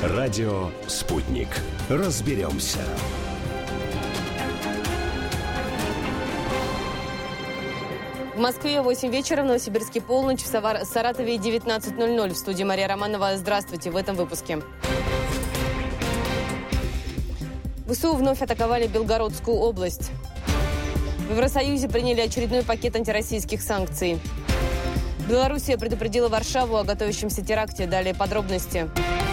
Радио «Спутник». Разберемся. В Москве 8 вечера, в Новосибирске полночь, в Саратове 19:00. В студии Мария Романова. Здравствуйте в этом выпуске. ВСУ вновь атаковали Белгородскую область. В Евросоюзе приняли очередной пакет антироссийских санкций. Белоруссия предупредила Варшаву о готовящемся теракте. Далее подробности.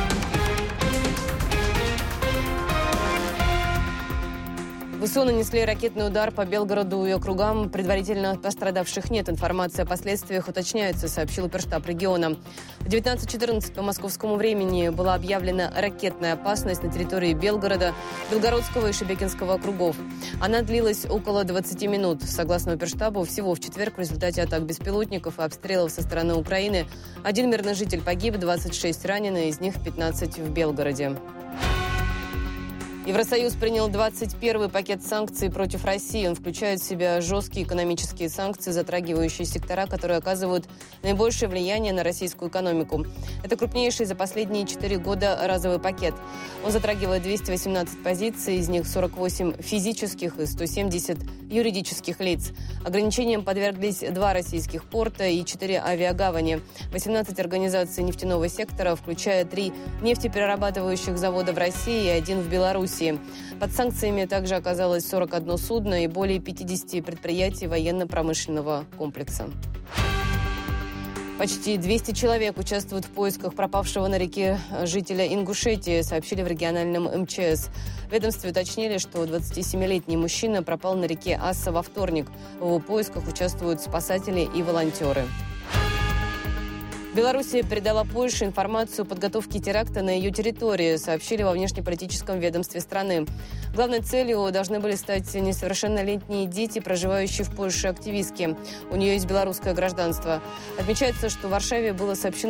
ВСУ нанесли ракетный удар по Белгороду и округам. Предварительно пострадавших нет. Информация о последствиях уточняется, сообщил оперштаб региона. В 19:14 по московскому времени была объявлена ракетная опасность на территории Белгорода, Белгородского и Шебекинского округов. Она длилась около 20 минут. Согласно оперштабу, всего в четверг в результате атак беспилотников и обстрелов со стороны Украины 1 мирный житель погиб, 26 ранены, из них 15 в Белгороде. Евросоюз принял 21-й пакет санкций против России. Он включает в себя жесткие экономические санкции, затрагивающие сектора, которые оказывают наибольшее влияние на российскую экономику. Это крупнейший за последние 4 года разовый пакет. Он затрагивает 218 позиций, из них 48 физических и 170 юридических лиц. Ограничениям подверглись 2 российских порта и 4 авиагавани. 18 организаций нефтяного сектора, включая 3 нефтеперерабатывающих завода в России и 1 в Беларуси. Под санкциями также оказалось 41 судно и более 50 предприятий военно-промышленного комплекса. Почти 200 человек участвуют в поисках пропавшего на реке жителя Ингушетии, сообщили в региональном МЧС. В ведомстве уточнили, что 27-летний мужчина пропал на реке Асса во вторник. В его поисках участвуют спасатели и волонтеры. Белоруссия передала Польше информацию о подготовке теракта на ее территории, сообщили во внешнеполитическом ведомстве страны. Главной целью должны были стать несовершеннолетние дети, проживающие в Польше активистки. У нее есть белорусское гражданство. Отмечается, что в Варшаве было сообщено